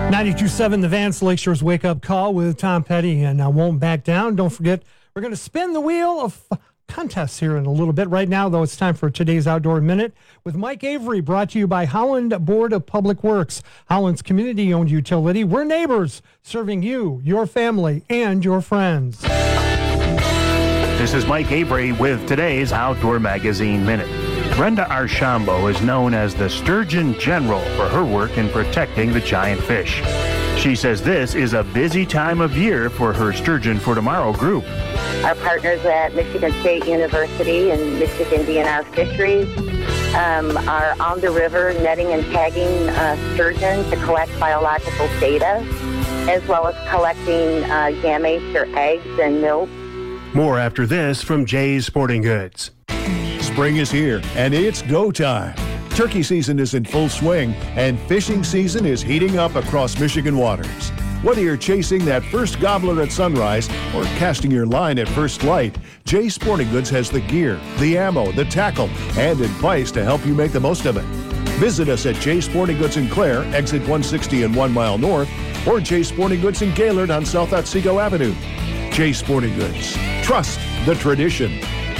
92.7 The Vance Lakeshore's Wake Up Call with Tom Petty, and I won't back down. Don't forget, we're going to spin the wheel of contests here in a little bit. Right now, though, it's time for today's Outdoor Minute with Mike Avery, brought to you by Holland Board of Public Works, Holland's community-owned utility. We're neighbors, serving you, your family, and your friends. This is Mike Avery with today's Outdoor Magazine Minute. Brenda Archambault is known as the Sturgeon General for her work in protecting the giant fish. She says this is a busy time of year for her Sturgeon for Tomorrow group. Our partners at Michigan State University and Michigan DNR Fisheries are on the river netting and tagging sturgeon to collect biological data, as well as collecting gametes or eggs and milk. More after this from Jay's Sporting Goods. Spring is here, and it's go time. Turkey season is in full swing, and fishing season is heating up across Michigan waters. Whether you're chasing that first gobbler at sunrise or casting your line at first light, Jay's Sporting Goods has the gear, the ammo, the tackle, and advice to help you make the most of it. Visit us at Jay's Sporting Goods in Clare, exit 160 and 1 mile north, or Jay's Sporting Goods in Gaylord on South Otsego Avenue. Jay's Sporting Goods. Trust the tradition.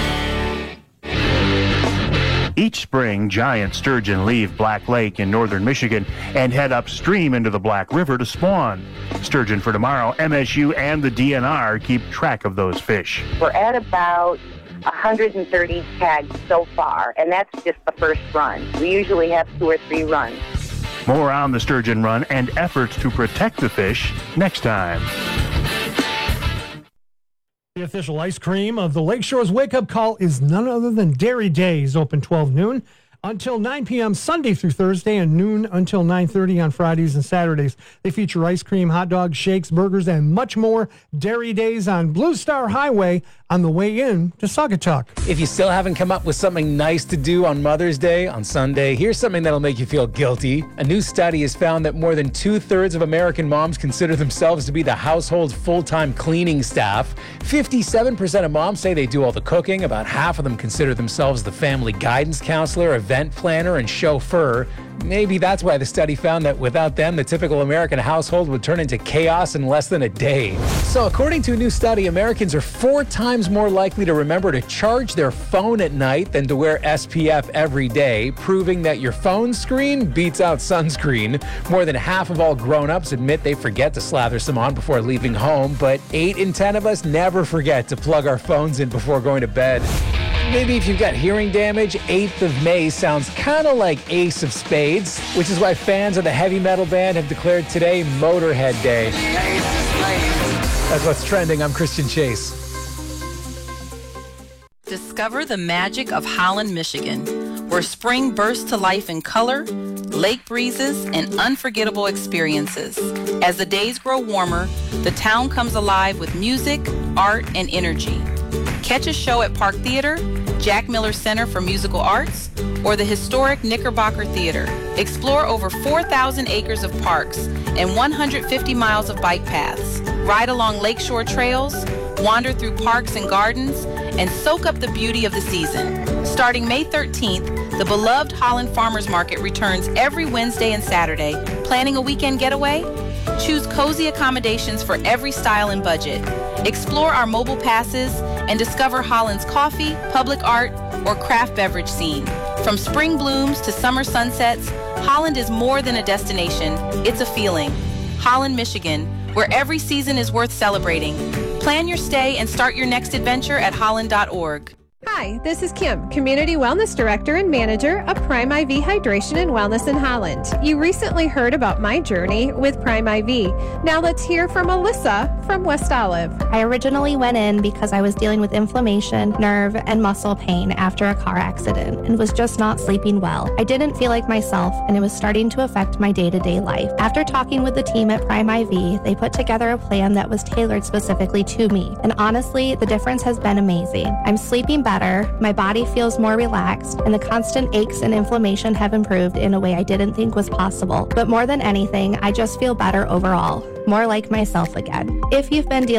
Each spring, giant sturgeon leave Black Lake in northern Michigan and head upstream into the Black River to spawn. Sturgeon for Tomorrow, MSU, and the DNR keep track of those fish. We're at about 130 tags so far, and that's just the first run. We usually have 2 or 3 runs. More on the sturgeon run and efforts to protect the fish next time. The official ice cream of the Lakeshore's Wake Up Call is none other than Dairy Days, open 12 noon until 9 p.m. Sunday through Thursday and noon until 9:30 on Fridays and Saturdays. They feature ice cream, hot dogs, shakes, burgers, and much more. Dairy Days on Blue Star Highway on the way in to Saugatuck. If you still haven't come up with something nice to do on Mother's Day, on Sunday, here's something that'll make you feel guilty. A new study has found that more than 2/3 of American moms consider themselves to be the household's full-time cleaning staff. 57% of moms say they do all the cooking. About half of them consider themselves the family guidance counselor, event planner, and chauffeur. Maybe that's why the study found that without them, the typical American household would turn into chaos in less than a day. So according to a new study, Americans are 4 times more likely to remember to charge their phone at night than to wear SPF every day, proving that your phone screen beats out sunscreen. More than half of all grown-ups admit they forget to slather some on before leaving home, but 8 in 10 of us never forget to plug our phones in before going to bed. Maybe if you've got hearing damage, 8th of May sounds kind of like Ace of Spades, which is why fans of the heavy metal band have declared today Motorhead Day. That's what's trending. I'm Christian Chase. Discover the magic of Holland, Michigan, where spring bursts to life in color, lake breezes, and unforgettable experiences. As the days grow warmer, the town comes alive with music, art, and energy. Catch a show at Park Theater, Jack Miller Center for Musical Arts, or the historic Knickerbocker Theater. Explore over 4,000 acres of parks and 150 miles of bike paths. Ride along lakeshore trails, wander through parks and gardens, and soak up the beauty of the season. Starting May 13th, the beloved Holland Farmers Market returns every Wednesday and Saturday. Planning a weekend getaway? Choose cozy accommodations for every style and budget. Explore our mobile passes and discover Holland's coffee, public art, or craft beverage scene. From spring blooms to summer sunsets, Holland is more than a destination. It's a feeling. Holland, Michigan, where every season is worth celebrating. Plan your stay and start your next adventure at holland.org. Hi, this is Kim, Community Wellness Director and Manager of Prime IV Hydration and Wellness in Holland. You recently heard about my journey with Prime IV. Now let's hear from Alyssa from West Olive. I originally went in because I was dealing with inflammation, nerve, and muscle pain after a car accident and was just not sleeping well. I didn't feel like myself, and it was starting to affect my day-to-day life. After talking with the team at Prime IV, they put together a plan that was tailored specifically to me. And honestly, the difference has been amazing. I'm sleeping better, my body feels more relaxed, and the constant aches and inflammation have improved in a way I didn't think was possible. But more than anything, I just feel better overall, more like myself again. If you've been dealing